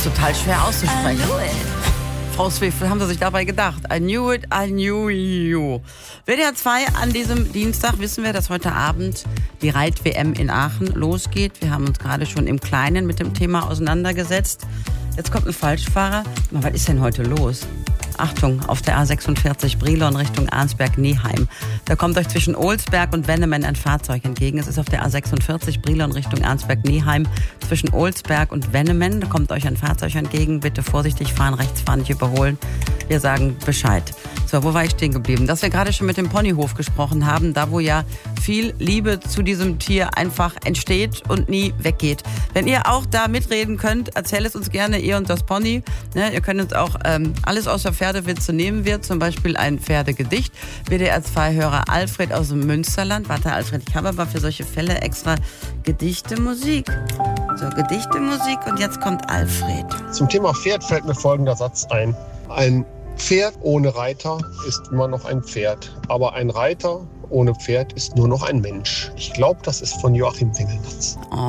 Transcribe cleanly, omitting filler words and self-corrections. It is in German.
Total schwer auszusprechen. Frau Zwiefel, haben Sie sich dabei gedacht? I knew it, I knew you. WDR 2 an diesem Dienstag wissen wir, dass heute Abend die Reit-WM in Aachen losgeht. Wir haben uns gerade schon im Kleinen mit dem Thema auseinandergesetzt. Jetzt kommt ein Falschfahrer. Was ist denn heute los? Achtung, auf der A46 Brilon Richtung Arnsberg-Neheim. Da kommt euch zwischen Olsberg und Wennemen ein Fahrzeug entgegen. Es ist auf der A46 Brilon Richtung Arnsberg-Neheim. Zwischen Olsberg und Wennemen, da kommt euch ein Fahrzeug entgegen. Bitte vorsichtig fahren, rechts fahren, nicht überholen. Wir sagen Bescheid. So, wo war ich stehen geblieben? Dass wir gerade schon mit dem Ponyhof gesprochen haben, da wo ja viel Liebe zu diesem Tier einfach entsteht und nie weggeht. Wenn ihr auch da mitreden könnt, erzählt es uns gerne, ihr und das Pony. Ne, ihr könnt uns auch alles außer Pferdewitze nehmen wir, zum Beispiel ein Pferdegedicht. WDR 2-Hörer Alfred aus dem Münsterland. Warte, Alfred, ich habe aber für solche Fälle extra Gedichte-Musik. So, Gedichte-Musik und jetzt kommt Alfred. Zum Thema Pferd fällt mir folgender Satz ein. Ein Pferd ohne Reiter ist immer noch ein Pferd, aber ein Reiter ohne Pferd ist nur noch ein Mensch. Ich glaube, das ist von Joachim Wingelnatz. Oh,